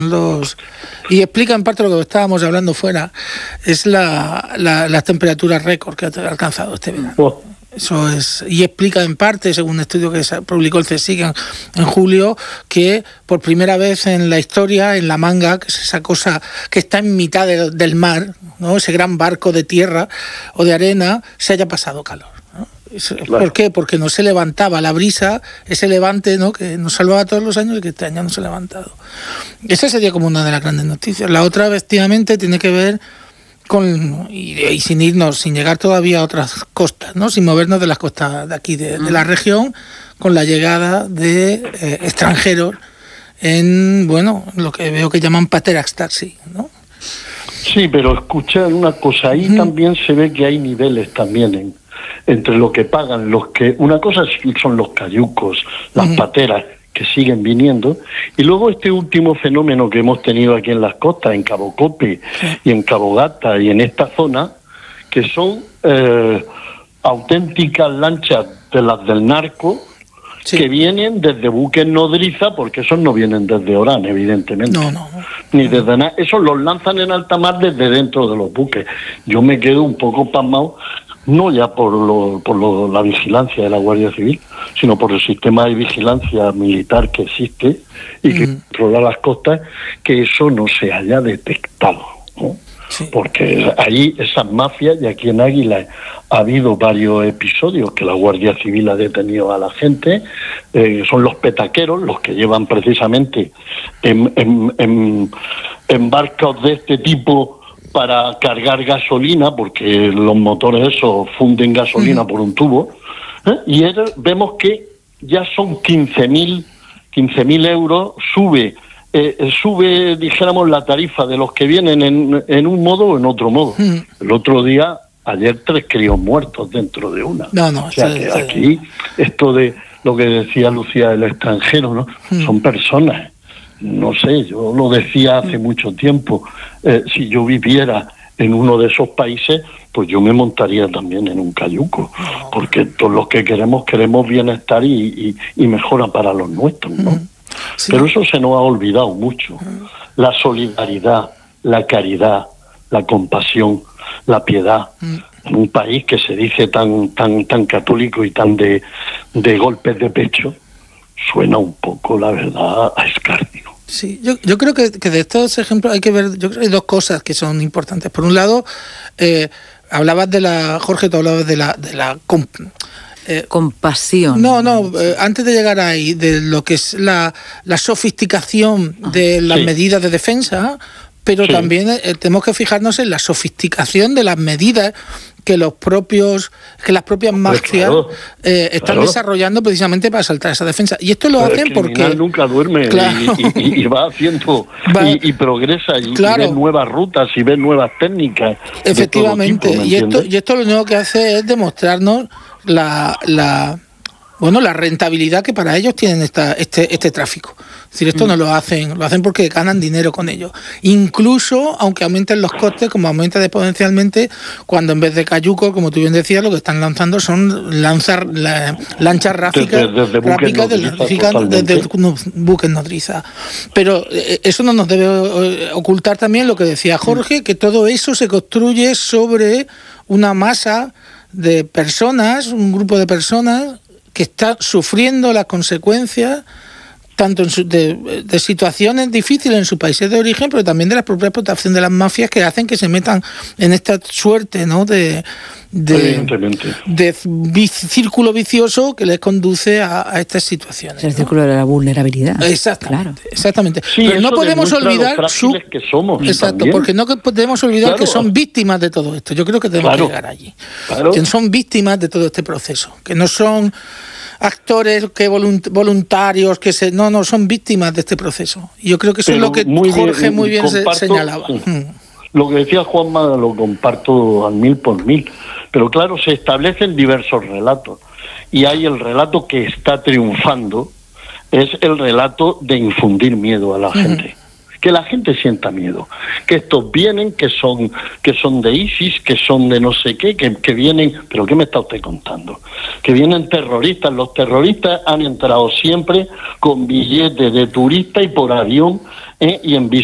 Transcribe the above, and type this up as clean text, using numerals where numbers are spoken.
Y explica en parte lo que estábamos hablando fuera, es las temperaturas récord que ha alcanzado este verano. Eso es, y explica en parte, según un estudio que se publicó el CSIC en julio, que por primera vez en la historia, en la Manga, que es esa cosa que está en mitad del mar, ¿no? Ese gran barco de tierra o de arena, se haya pasado calor, ¿no? Claro. ¿Por qué? Porque no se levantaba la brisa, ese levante, ¿no?, que nos salvaba todos los años y que este año no se ha levantado. Esa sería como una de las grandes noticias. La otra, efectivamente, tiene que ver con, y sin llegar todavía a otras costas, ¿no?, sin movernos de las costas de aquí, de la región, con la llegada de extranjeros en, bueno, lo que veo que llaman pateraxtaxi, ¿no? Sí, pero escucha una cosa, ahí también se ve que hay niveles también entre lo que pagan los que... Una cosa son los cayucos, las pateras, que siguen viniendo, y luego este último fenómeno que hemos tenido aquí en las costas, en Cabo Cope y en Cabo Gata y en esta zona, que son auténticas lanchas de las del narco, que vienen desde buques nodriza, porque esos no vienen desde Orán, evidentemente. No. Ni desde nada. Esos los lanzan en alta mar desde dentro de los buques. Yo me quedo un poco pasmado, no ya por la vigilancia de la Guardia Civil, sino por el sistema de vigilancia militar que existe y que controla las costas, que eso no se haya detectado, ¿no? Sí. Porque ahí esas mafias, y aquí en Águila ha habido varios episodios que la Guardia Civil ha detenido a la gente, son los petaqueros, los que llevan precisamente en barcos de este tipo para cargar gasolina, porque los motores esos funden gasolina por un tubo, y vemos que ya son 15.000 euros, sube, dijéramos, la tarifa de los que vienen en un modo o en otro modo. El otro día, ayer, 3 críos muertos dentro de una. O sea que aquí, esto de lo que decía Lucía del extranjero, ¿no? Son personas. No sé, yo lo decía hace mucho tiempo, si yo viviera en uno de esos países, pues yo me montaría también en un cayuco, porque todos los que queremos bienestar y mejora para los nuestros, ¿no? Sí. Pero eso se nos ha olvidado mucho. La solidaridad, la caridad, la compasión, la piedad. En un país que se dice tan católico y tan de golpes de pecho, suena un poco, la verdad, a escarnio. Sí, yo creo que de estos ejemplos hay que ver, yo creo que hay dos cosas que son importantes. Por un lado, hablabas Jorge, tú hablabas de la compasión. Antes de llegar ahí, de lo que es la sofisticación de las medidas de defensa, pero también tenemos que fijarnos en la sofisticación de las medidas que las propias mafias están desarrollando precisamente para saltar esa defensa. Y esto lo hacen porque... El nunca duerme, y va haciendo, y progresa, y ve nuevas rutas, y ve nuevas técnicas. Efectivamente, de todo tipo, y esto lo único que hace es demostrarnos la rentabilidad que para ellos tienen este tráfico. Es decir, esto no lo hacen porque ganan dinero con ello. Incluso, aunque aumenten los costes, como aumenta exponencialmente, cuando en vez de cayucos, como tú bien decías, lo que están lanzando son lanchas rápicas desde buques nodriza. Pero eso no nos debe ocultar también lo que decía Jorge, que todo eso se construye sobre una masa de personas, un grupo de personas que está sufriendo las consecuencias tanto de situaciones difíciles en sus países de origen, pero también de la propia explotación de las mafias que hacen que se metan en esta suerte, ¿no?, de círculo vicioso que les conduce a estas situaciones. El círculo de la vulnerabilidad. Exactamente. Sí, pero no podemos olvidar que somos. Exacto, porque no podemos olvidar que son víctimas de todo esto. Yo creo que tenemos que llegar allí. Que son víctimas de todo este proceso, que no son actores voluntarios no son víctimas de este proceso. Y yo creo que eso es lo que Jorge muy bien señalaba. Sí. Lo que decía Juanma lo comparto al 1000%. Pero claro, se establecen diversos relatos. Y hay el relato que está triunfando, es el relato de infundir miedo a la gente. Que la gente sienta miedo, que estos vienen, que son de ISIS, que son de no sé qué, que vienen, pero ¿qué me está usted contando? Que vienen terroristas. Los terroristas han entrado siempre con billetes de turista y por avión y en